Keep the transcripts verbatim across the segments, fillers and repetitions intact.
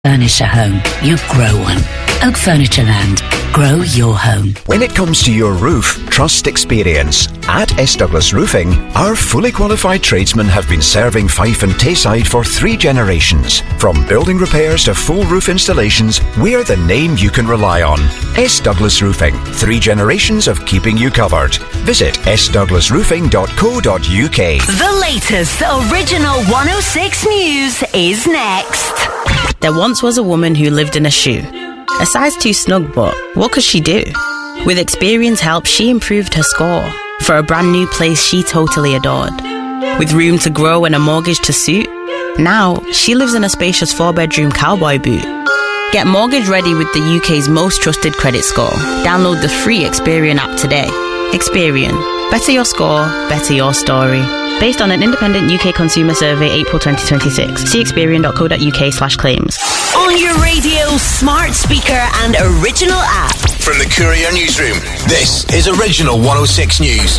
Furnish a home, you grow one. Oak Furniture Land. Grow your home. When it comes to your roof, trust experience. At S. Douglas Roofing, our fully qualified tradesmen have been serving Fife and Tayside for three generations. From building repairs to full roof installations, we're the name you can rely on. S. Douglas Roofing. Three generations of keeping you covered. Visit s douglas roofing dot co dot u k. The latest original one oh six News is next. There once was a woman who lived in a shoe. A size too snug, but what could she do? With Experian's help, she improved her score for a brand new place she totally adored. With room to grow and a mortgage to suit, now she lives in a spacious four-bedroom cowboy boot. Get mortgage ready with the U K's most trusted credit score. Download the free Experian app today. Experian. Better your score, better your story. Based on an independent U K consumer survey, April twenty twenty-six. See experian dot co dot u k slash claims. On your radio, smart speaker and original app. From the Courier Newsroom, this is Original one oh six News.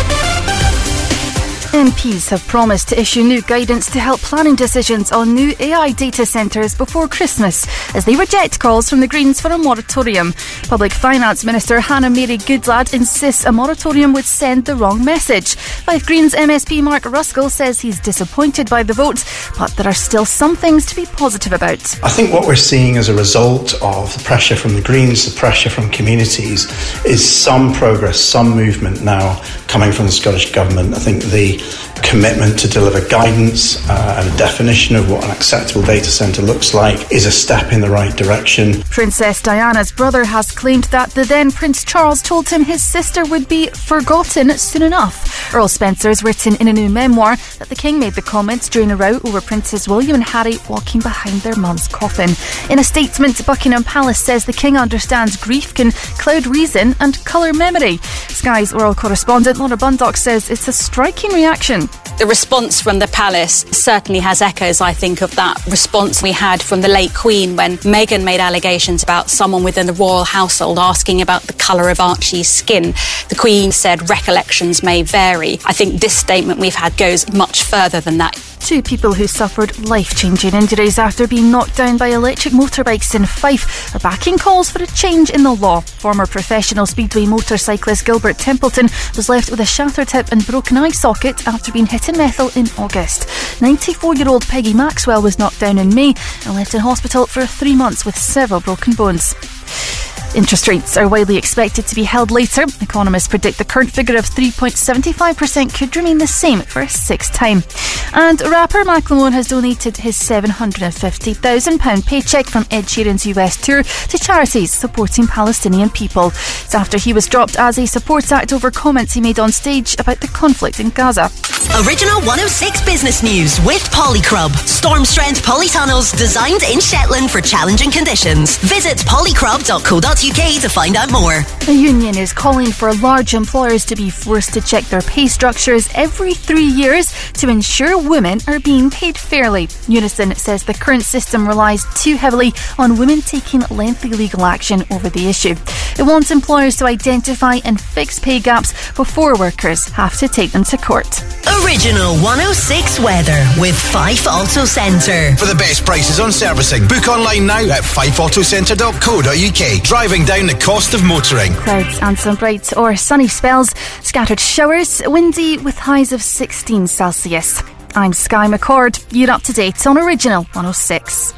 M Ps have promised to issue new guidance to help planning decisions on new A I data centres before Christmas, as they reject calls from the Greens for a moratorium. Public Finance Minister Hannah Mary Goodlad insists a moratorium would send the wrong message. Fife Greens M S P Mark Ruskell says he's disappointed by the vote, but there are still some things to be positive about. I think what we're seeing as a result of the pressure from the Greens, the pressure from communities, is some progress, some movement now coming from the Scottish Government. I think the commitment to deliver guidance uh, and a definition of what an acceptable data centre looks like is a step in the right direction. Princess Diana's brother has claimed that the then Prince Charles told him his sister would be forgotten soon enough. Earl Spencer has written in a new memoir that the King made the comments during a row over Princes William and Harry walking behind their mum's coffin. In a statement, Buckingham Palace says the King understands grief can cloud reason and colour memory. Sky's royal correspondent Laura Bundock says it's a striking reaction. The response from the palace certainly has echoes, I think, of that response we had from the late Queen when Meghan made allegations about someone within the royal household asking about the colour of Archie's skin. The Queen said recollections may vary. I think this statement we've had goes much further than that. Two people who suffered life-changing injuries after being knocked down by electric motorbikes in Fife are backing calls for a change in the law. Former professional speedway motorcyclist Gilbert Templeton was left with a shattered hip and broken eye socket after being hit in Methil in August. ninety-four-year-old Peggy Maxwell was knocked down in May and left in hospital for three months with several broken bones. Interest rates are widely expected to be held later. Economists predict the current figure of three point seven five percent could remain the same for a sixth time. And rapper Macklemore has donated his seven hundred fifty thousand pounds paycheck from Ed Sheeran's U S tour to charities supporting Palestinian people. It's after he was dropped as a support act over comments he made on stage about the conflict in Gaza. Original one oh six Business News with Polycrub. Storm strength polytunnels designed in Shetland for challenging conditions. Visit polycrub dot co dot u k to find out more. The union is calling for large employers to be forced to check their pay structures every three years to ensure women are being paid fairly. Unison says the current system relies too heavily on women taking lengthy legal action over the issue. It wants employers to identify and fix pay gaps before workers have to take them to court. Original one oh six Weather with Fife Auto Centre. For the best prices on servicing, book online now at fife auto centre dot co dot u k. Driving down the cost of motoring. Clouds and some bright or sunny spells, scattered showers, windy with highs of sixteen Celsius. I'm Sky McCord. You're up to date on Original one oh six.